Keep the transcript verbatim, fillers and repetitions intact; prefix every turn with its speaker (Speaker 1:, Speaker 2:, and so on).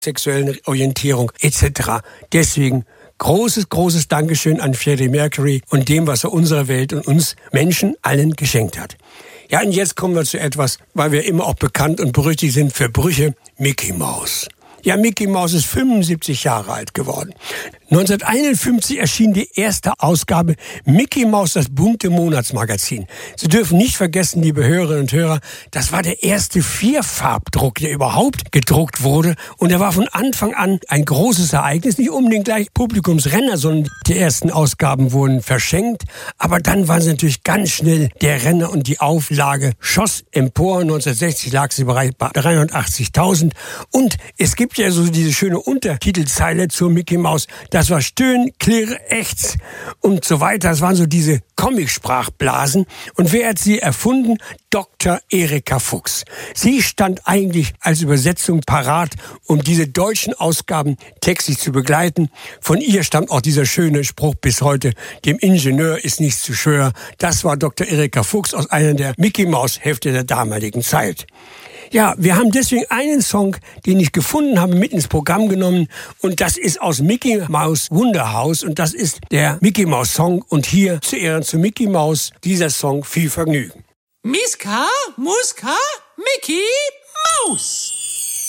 Speaker 1: sexuellen Orientierung et cetera. Deswegen großes, großes Dankeschön an Freddie Mercury und dem, was er unserer Welt und uns Menschen allen geschenkt hat. Ja, und jetzt kommen wir zu etwas, weil wir immer auch bekannt und berüchtigt sind für Brüche, Mickey Mouse. Ja, Mickey Mouse ist fünfundsiebzig Jahre alt geworden. neunzehnhunderteinundfünfzig erschien die erste Ausgabe Mickey Mouse, das bunte Monatsmagazin. Sie dürfen nicht vergessen, liebe Hörerinnen und Hörer, das war der erste Vierfarbdruck, der überhaupt gedruckt wurde. Und er war von Anfang an ein großes Ereignis, nicht unbedingt gleich Publikumsrenner, sondern die ersten Ausgaben wurden verschenkt. Aber dann waren sie natürlich ganz schnell der Renner und die Auflage schoss empor. neunzehnhundertsechzig lag sie bereits bei dreihundertachtzigtausend. Und es gibt ja so diese schöne Untertitelzeile zur Mickey Mouse. Das war Stöhn, Klirr, Ächz und so weiter. Das waren so diese Comicsprachblasen. Und wer hat sie erfunden? Doktor Erika Fuchs. Sie stand eigentlich als Übersetzung parat, um diese deutschen Ausgaben textlich zu begleiten. Von ihr stammt auch dieser schöne Spruch bis heute: Dem Ingenieur ist nichts zu schwer. Das war Doktor Erika Fuchs aus einer der Mickey-Maus-Hefte der damaligen Zeit. Ja, wir haben deswegen einen Song, den ich gefunden habe, mit ins Programm genommen. Und das ist aus Mickey Mouse Wunderhaus. Und das ist der Mickey Mouse Song. Und hier zu Ehren zu Mickey Mouse dieser Song. Viel Vergnügen.
Speaker 2: Miska, Muska, Mickey Mouse.